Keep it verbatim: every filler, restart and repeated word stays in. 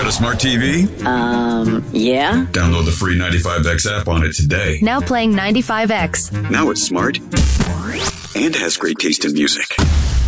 Got a smart T V? Um, yeah. Download the free ninety-five X app on it today. Now playing ninety-five X. Now it's smart and has great taste in music.